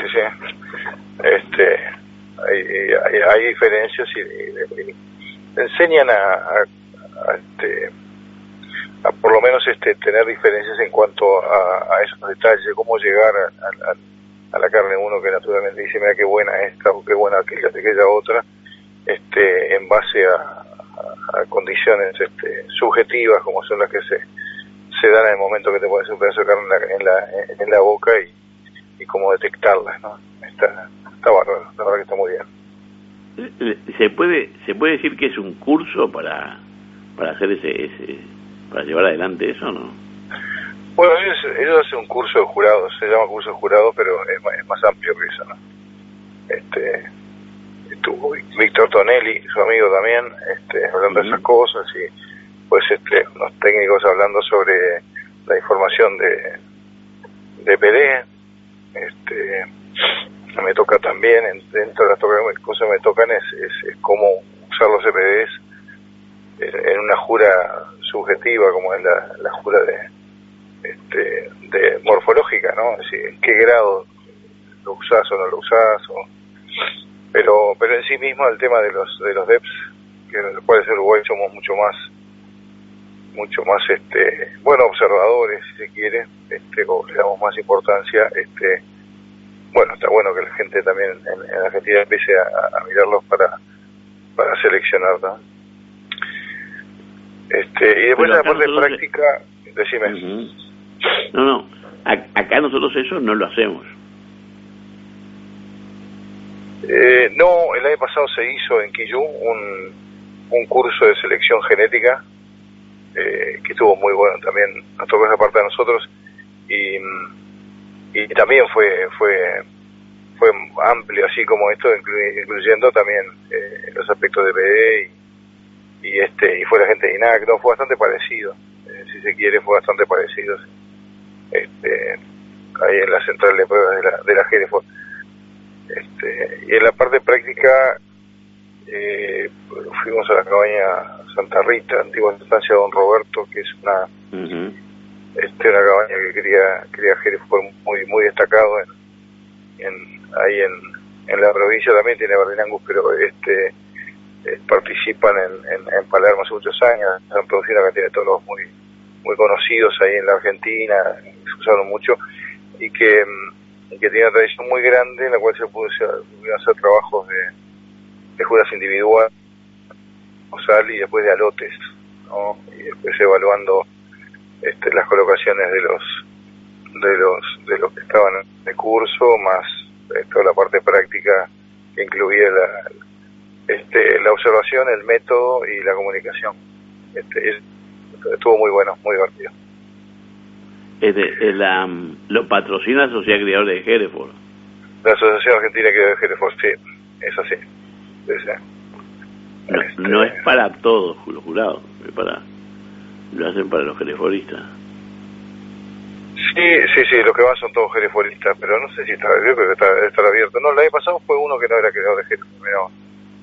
sí. Hay diferencias y enseñan a por lo menos tener diferencias en cuanto a esos detalles, de cómo llegar a la carne. Uno que naturalmente dice, mira qué buena esta o qué buena aquella otra, en base a condiciones subjetivas, como son las que se dan en el momento que te pones un pedazo de carne en la boca y cómo detectarlas, ¿no? Está bárbaro, la verdad que está muy bien. ¿Se puede decir que es un curso para hacer para llevar adelante eso, no? Bueno, ellos hacen un curso de jurados, se llama curso de jurados, pero es más amplio que eso, ¿no? Estuvo Víctor Tonelli, su amigo también, hablando de esas cosas, y pues unos técnicos hablando sobre la información de PD. Me toca también, dentro de las cosas que me tocan es cómo usar los EPDs en una jura subjetiva, como es la jura de morfológica, ¿no? Es decir, en qué grado lo usás o no lo usás, pero en sí mismo el tema de los DEPs, que en los cuales en Uruguay somos mucho más observadores, si se quiere, o le damos más importancia, bueno, está bueno que la gente también en Argentina empiece a mirarlos para seleccionar, ¿no? Y después la parte práctica, decime. No, acá nosotros eso no lo hacemos. No, el año pasado se hizo en Quillú un curso de selección genética, que estuvo muy bueno también, nos tocó esa parte a nosotros, y también fue amplio, así como esto, incluyendo también los aspectos de PD y fue la gente de INAC. No, fue bastante parecido, si se quiere, fue bastante parecido, ahí en la central de pruebas de la Hereford. Y en la parte práctica, fuimos a la cabaña Santa Rita, antigua estancia de Don Roberto, que es una cabaña que cría Hereford muy destacado ahí en la provincia. También tiene Bardinangus, pero participan en Palermo hace muchos años, han producido una cantidad de toros muy conocidos ahí en la Argentina, se usaron mucho, y que tiene una tradición muy grande en la cual se pudieron hacer trabajos de juras individuales, y después de alotes, ¿no? Y después evaluando las colocaciones de los que estaban en el curso, más toda la parte práctica que incluía la observación, el método y la comunicación. Estuvo muy bueno, muy divertido. Lo patrocina la Sociedad Criadora de Hereford. La Asociación Argentina de Criadores de Hereford, sí, es así. Sí. No es para todos los jurados, lo hacen para los herefordistas. Sí, los que van son todos hereforistas, pero no sé si está abierto. No, el año pasado fue uno que no era creador de Hereford,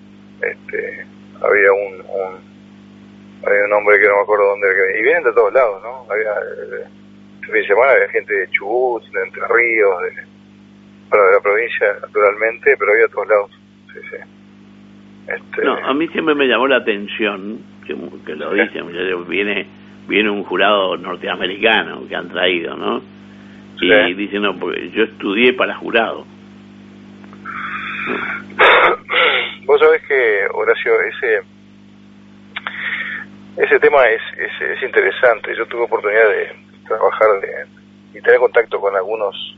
había un hombre que no me acuerdo dónde era, y vienen de todos lados, ¿no? Este fin de semana había gente de Chubut, de Entre Ríos, de la provincia, naturalmente, pero había de todos lados. Sí. No, a mí siempre me llamó la atención que lo dicen, viene un jurado norteamericano que han traído, ¿no? Y dicen, no, porque yo estudié para jurado. Vos sabés que, Horacio, ese tema es interesante. Yo tuve oportunidad de trabajar y tener contacto con algunos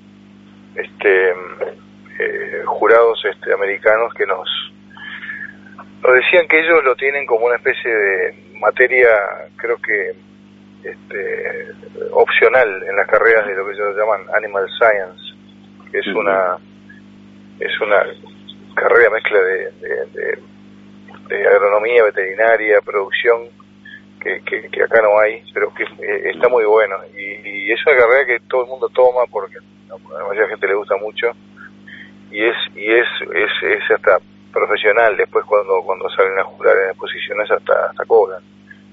jurados americanos que nos decían que ellos lo tienen como una especie de materia, creo que opcional en las carreras de lo que ellos llaman Animal Science, que es una carrera mezcla de agronomía, veterinaria, producción, que acá no hay, pero que está muy bueno, y es una carrera que todo el mundo toma porque a la mayoría de la gente le gusta mucho, y es hasta profesional. Después cuando salen a jurar en exposiciones hasta cobran,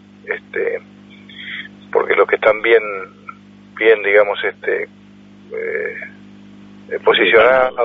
porque los que están bien digamos posicionados